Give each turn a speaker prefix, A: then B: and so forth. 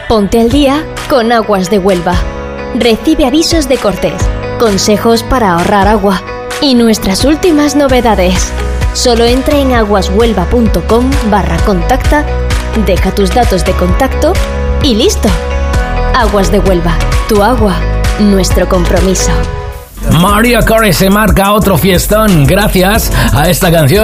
A: Ponte al día con Aguas de Huelva. Recibe avisos de cortes, consejos para ahorrar agua y nuestras últimas novedades. Solo entra en aguashuelva.com/contacta, deja tus datos de contacto y listo. Aguas de Huelva, tu agua, nuestro compromiso.
B: Mariah Carey se marca otro fiestón gracias a esta canción.